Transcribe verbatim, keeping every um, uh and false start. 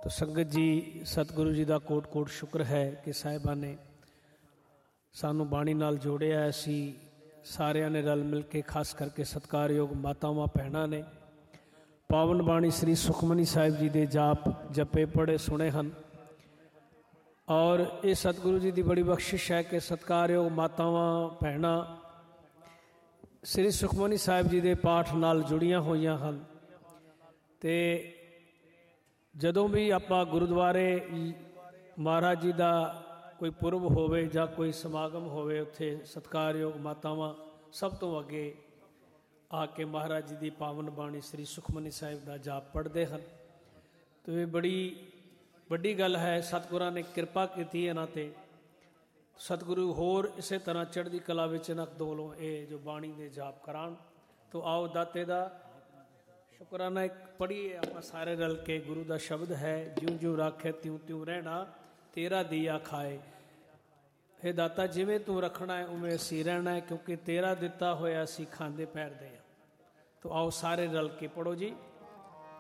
तो संगत जी सतगुरु जी का कोट कोट शुक्र है कि साहिबा ने सानू बाणी नाल जोड़िया। असी सारिया ने रल मिल के खास करके सत्कारयोग मातावां भैणां ने पावन बाणी श्री सुखमनी साहिब जी के जाप जपे पढ़े सुने हैं और ये सतगुरु जी की बड़ी बख्शिश है कि सत्कारयोग मातावां भैणां श्री सुखमनी साहिब जी के पाठ नाल जुड़ियां होईयां हन। ते जदों भी आपां गुरुद्वारे महाराज जी का कोई पुरब होवे जां कोई समागम होवे उत्थे सत्कारयोग मातावां सब तो अगे आके महाराज जी की पावन बाणी श्री सुखमनी साहिब का जाप पढ़ते हैं। तो ये बड़ी वड्डी गल है, सतगुरां ने कृपा की इन्हां ते। सतगुरु होर इस तरह चढ़दी कला विच इन्हां दोलों ये जो बाणी दे जाप कराण। तो आओ दाते दा शुकराना एक पढ़िए आप सारे रल के। गुरु का शब्द है, ज्यों ज्यों राखे त्यों त्यों रहना तेरा दिया खाए। हे दाता जिवें तू रखना है उवें असी रहना है, क्योंकि तेरा दिता होया असी खांदे पैरदे हैं। तो आओ सारे रल के पढ़ो जी।